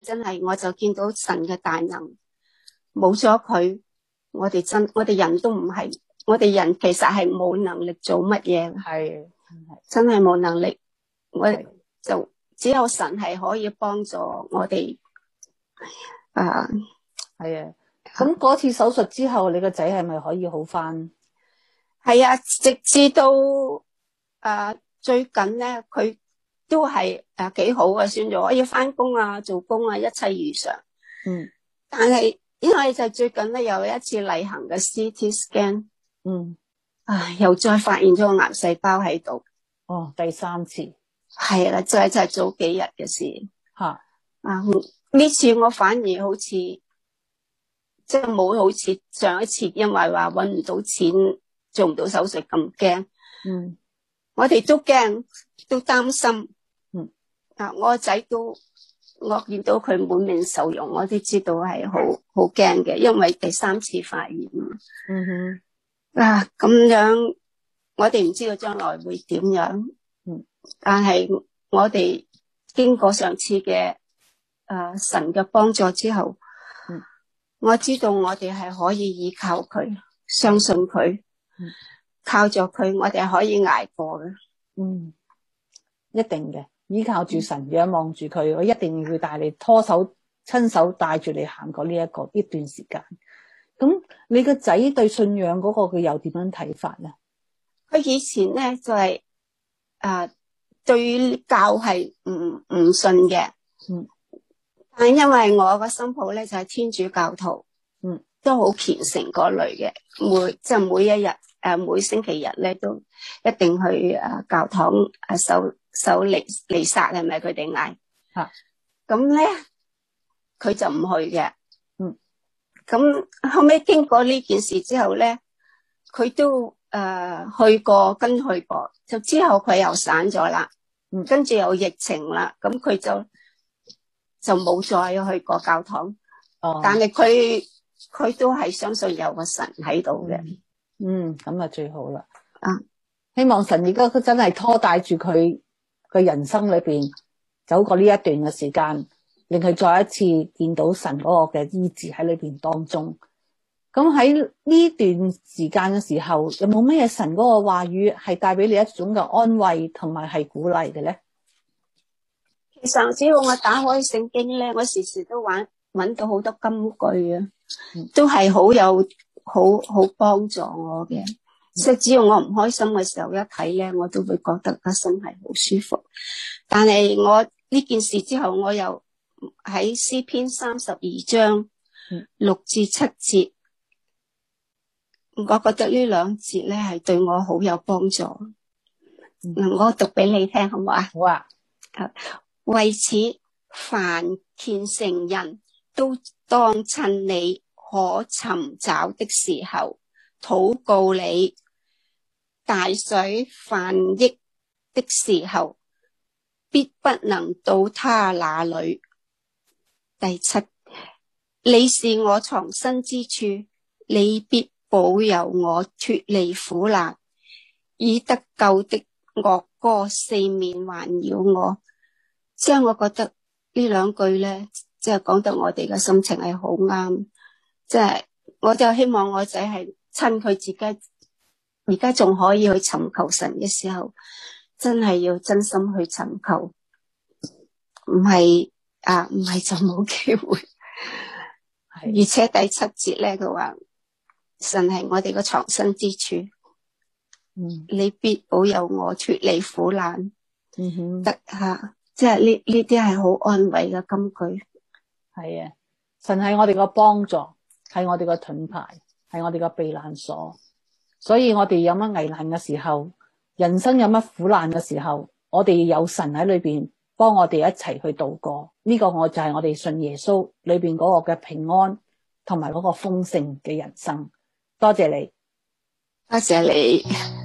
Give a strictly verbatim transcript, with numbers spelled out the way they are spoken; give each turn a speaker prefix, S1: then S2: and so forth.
S1: 真係我就見到神嘅大能，冇咗佢，我哋真我哋人都唔係，我哋人其實係冇能力做乜嘢，
S2: 係
S1: 真係冇能力，我就只有神係可以幫助我哋。啊，
S2: 係啊，咁嗰次手術之後，你個仔係咪可以好翻？
S1: 係啊，直至到誒、啊、最近咧，佢都係誒幾好嘅，算咗我要翻工啊、做工啊，一切如常。
S2: 嗯，
S1: 但係因為就最近咧有一次例行嘅 C T scan，
S2: 嗯，
S1: 啊又再發現咗個癌細胞喺度。
S2: 哦，第三次
S1: 係啦，就係就係早幾日嘅事
S2: 吓。
S1: 啊。呢次我反而好似即係冇好似上一次，因為話搵唔到錢做唔到手術咁驚。
S2: 嗯，
S1: 我哋都驚，都擔心。
S2: 嗯，
S1: 啊，我個仔都，我見到佢滿面愁容，我都知道係好好驚嘅，因為第三次發現。
S2: 嗯哼，
S1: 啊，咁樣我哋唔知道將來會點樣。
S2: 嗯，
S1: 但係我哋經過上次嘅誒、呃、神嘅幫助之後，
S2: 嗯，
S1: 我知道我哋係可以依靠佢，相信佢。
S2: 嗯，
S1: 靠住佢，我哋可以捱過嘅。
S2: 嗯，一定嘅，依靠住神，仰望住佢，我一定要帶你拖手，親手帶住你行過呢一個呢段時間。咁你個仔對信仰嗰個佢又點樣睇法咧？
S1: 佢以前咧就係、是、誒、呃、對教係唔唔信嘅。
S2: 嗯，
S1: 但係因為我個新抱咧就係、是、天主教徒，
S2: 嗯，都
S1: 好虔誠嗰類嘅，每即係、就是、每一日誒、呃、每星期日咧都一定去誒教堂誒守守彌彌撒，係咪佢哋嗌？
S2: 吓，
S1: 咁咧佢就唔去嘅。
S2: 嗯，
S1: 咁後尾經過呢件事之後咧，佢都誒、呃、去過跟去過，就之後佢又散咗啦。
S2: 嗯，
S1: 跟住有疫情啦，咁佢就就冇再去過教堂。
S2: 哦，
S1: 但係佢佢都係相信有個神喺度嘅。
S2: 嗯，咁啊最好啦。
S1: 啊，
S2: 希望神而家佢真係拖帶住佢嘅人生裏邊走過呢一段嘅時間，令佢再一次見到神嗰個嘅醫治喺裏邊當中。咁喺呢段時間嘅時候，有冇咩神嗰個話語係帶俾你一種嘅安慰同埋係鼓勵嘅咧？
S1: 其實只要我打開聖經咧，我時時都揾揾到好多金句啊，都係好有好好幫助我嘅。即係只要我唔開心嘅時候一睇咧，我都會覺得個心係好舒服。但係我呢件事之後，我又喺詩篇三十二章六至七節，我覺得呢兩節咧係對我好有幫助。嗯，我讀俾你聽好唔好啊？
S2: 好啊。
S1: 為此，凡虔誠人都當趁你可尋找的時候禱告你，大水泛溢的時候必不能到他那裏。第七，你是我藏身之處，你必保佑我脫離苦難，以得救的樂歌四面環繞我。即係我覺得呢兩句咧，即係講得我哋嘅心情係好啱。即係我就希望我仔係趁佢自己而家仲可以去尋求神嘅時候，真係要真心去尋求，唔係啊，唔係就冇機會。而且第七節咧，佢話神係我哋嘅藏身之處，嗯，你必保佑我脫離苦難。嗯哼，得吓。即係呢呢啲係好安慰嘅金句。
S2: 係啊，神係我哋個幫助，係我哋個盾牌，係我哋個避難所。所以我哋有乜危難嘅時候，人生有乜苦難嘅時候，我哋有神喺裏邊幫我哋一齊去度過。呢個我就係我哋信耶穌裏邊嗰個嘅平安同埋嗰個豐盛嘅人生。多謝你，
S1: 多謝你。